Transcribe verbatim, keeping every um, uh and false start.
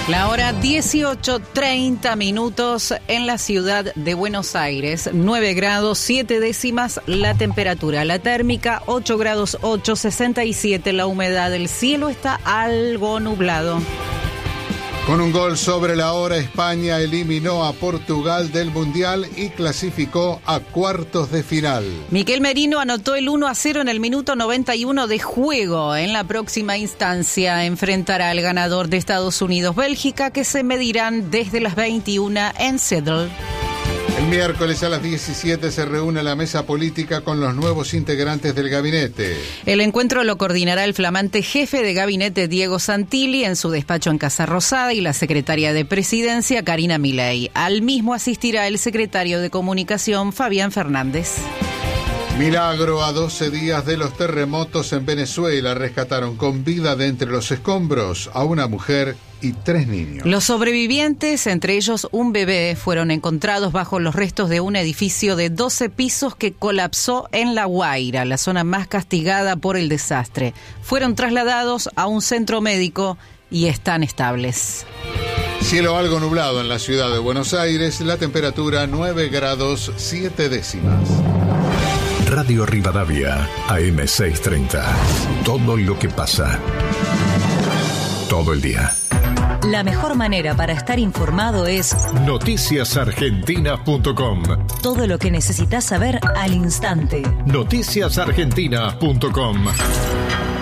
La hora dieciocho, treinta minutos en la ciudad de Buenos Aires. nueve grados, siete décimas la temperatura. La térmica, ocho grados ocho, sesenta y siete la humedad. El cielo está algo nublado. Con un gol sobre la hora, España eliminó a Portugal del Mundial y clasificó a cuartos de final. Miquel Merino anotó el uno a cero en el minuto noventa y uno de juego. En la próxima instancia enfrentará al ganador de Estados Unidos-Bélgica, que se medirán desde las veintiuna en Seattle. El miércoles a las diecisiete se reúne la mesa política con los nuevos integrantes del gabinete. El encuentro lo coordinará el flamante jefe de gabinete Diego Santilli en su despacho en Casa Rosada y la secretaria de Presidencia Karina Milei. Al mismo asistirá el secretario de Comunicación Fabián Fernández. Milagro a doce días de los terremotos en Venezuela. Rescataron con vida de entre los escombros a una mujer y tres niños. Los sobrevivientes, entre ellos un bebé, fueron encontrados bajo los restos de un edificio de doce pisos que colapsó en La Guaira, la zona más castigada por el desastre. Fueron trasladados a un centro médico y están estables. Cielo algo nublado en la ciudad de Buenos Aires, la temperatura nueve grados siete décimas. Radio Rivadavia, A M seiscientos treinta. Todo lo que pasa. Todo el día. La mejor manera para estar informado es noticias argentinas punto com. Todo lo que necesitas saber al instante. noticias argentinas punto com.